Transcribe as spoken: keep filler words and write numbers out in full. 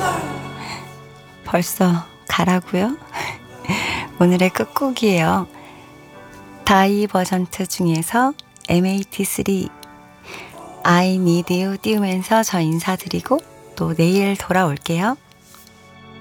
벌써 가라고요? 오늘의 끝곡이에요. 다이버전트 중에서 엠에이티 쓰리 I need you 띄우면서 저 인사드리고 또 내일 돌아올게요.